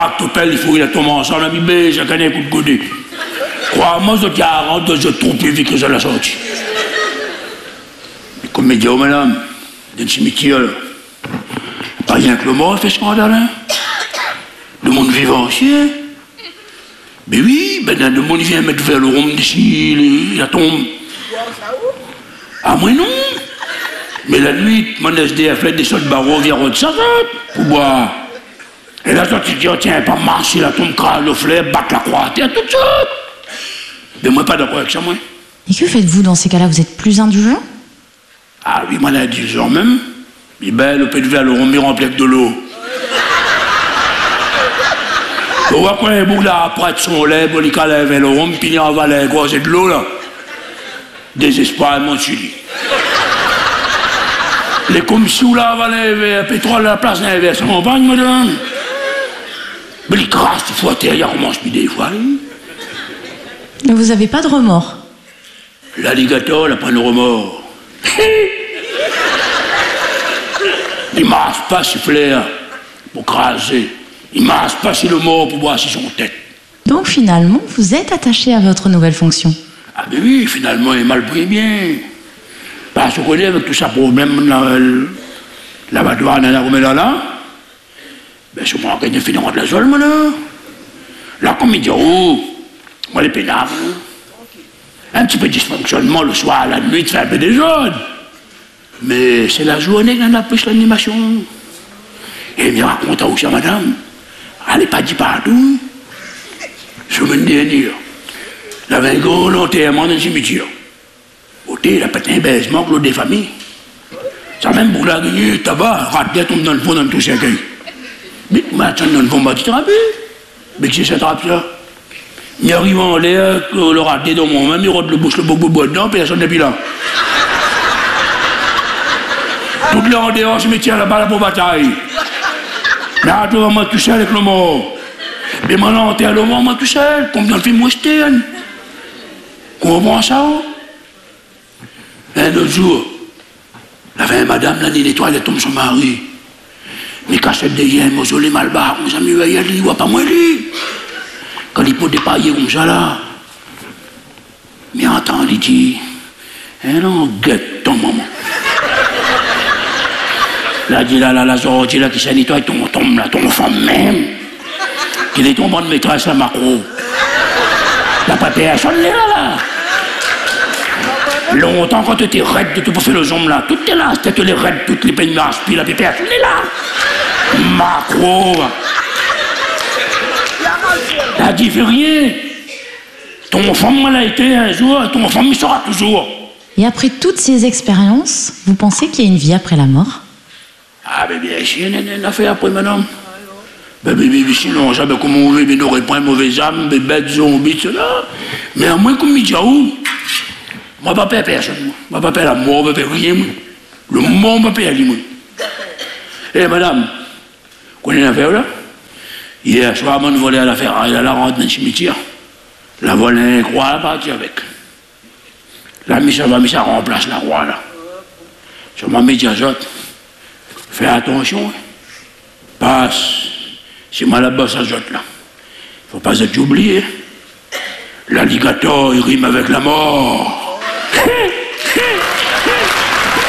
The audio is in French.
Topel, il faut qu'il a tombé ensemble, la bébé, j'ai gagné un coup de godet. Crois-moi, je garantis, je trouve plus vite que je la sortie. Les comédiens, madame, dans le cimetière, pas rien que le mort fait scandale, hein. Le monde vivant aussi, hein. Mais oui, ben, le monde vient mettre vers le rhum d'ici, la tombe. Ah, moi non. Mais la nuit, mon SDF fait des sauts de barreau, vient de sa pour boire. Et là, toi, tu te dis, oh, tiens, pas marcher, la tombe crâne, le fleur, battre la croix à terre, tout ça. Mais moi, pas d'accord avec ça, moi. Et que faites-vous dans ces cas-là? Vous êtes plus indulgent? Ah oui, moi, là, 10 ans même. Et ben, le pédé vers le rhum, il remplit avec de l'eau. On voit quoi, les boucles là, après de son lait, bon, il calait vers le rhum, puis il en va les gros, c'est de l'eau, là. Désespérément, tu dis. Les commissions, là, valaient vers pétrole, la place, là, vers sa campagne, madame. Mais les crasses, il faut à terre, il recommence plus des fois. Mais vous n'avez pas de remords? L'alligator, il n'a pas de remords. Il ne marche pas si flair pour craser. Il ne marche pas si le mort pour boire si son tête. Donc finalement, vous êtes attaché à votre nouvelle fonction? Ah ben oui, finalement, il est mal pris bien. Parce qu'on connaît avec tout ça problème, la douane, la remet là. Ben, je m'en gagne de finir de la zone, moi, là. Là, comme il dit, oh, moi, les pénables, un petit peu de dysfonctionnement le soir, la nuit, ça fait un peu des zones. Mais c'est la journée qu'on a plus l'animation. Et il me raconte aussi, madame, elle n'est pas dit partout. Semaine dernière, il y avait un gros enterrement dans le cimetière. Côté, il a pété un baisement, Claude des familles. Ça même pour la gueule, tabac, raté, tombe dans le fond, dans tout ce qu'il. Mais maintenant, dans le fond, bah, tu te rappelles? Mais que c'est cette trappe, ça? Il arrive en l'air, le raté dans mon même, il rote le bouche, le bobo dedans, puis personne n'est plus là. Toutes les en dehors, je me tiens là-bas, là, pour bataille. Mais à toi, moi, tout seul avec le mort. Mais maintenant, t'es à le mort, moi, tout seul, comme dans le film western. Comprends ça? Un autre jour, il y avait une madame, là, qui nettoie, elle tombe son mari. Mais cassette de yens, mausolée, malbar, mon ami, il voit pas moi, lui. Quand il peut dépailler comme ça, là. Mais entend, il dit, eh non, guette ton maman. Là, dit là, la sortie, là, qui s'est nettoyé, tombe, là, ton femme même. Qui est tombé de maîtresse, la macro. La personne, là. Longtemps, quand tu étais raide de tout pour faire le zoom là, tout est là, c'était les raides, toutes les peines là, puis la pépère, tout est là. Macro. T'as dit rien. Ton femme, elle a été un jour, ton femme, il sera toujours. Et après toutes ces expériences, vous pensez qu'il y a une vie après la mort? Ah, ben bien sûr, il y a une affaire après, madame. Ben, sinon, j'avais comme on veut, mais n'aurait pas une mauvaise âme, des bêtes zombies, cela. Mais à moins comme il dit, où? Moi, je ne peux pas personne. Moi, je ne peux pas la mort, je ne peux pas rien. Le monde ne peut pas aller. Eh, madame, vous connaissez l'affaire là? Hier soir, on volé à l'affaire, il a la rentre dans le cimetière. La volée, un croix, elle est partie avec. La mise, ça remplace la roi là. Je m'en mets à fais attention. Passe. C'est mal là-bas, ça jote là. Il ne faut pas être oublié. L'alligator, il rime avec la mort.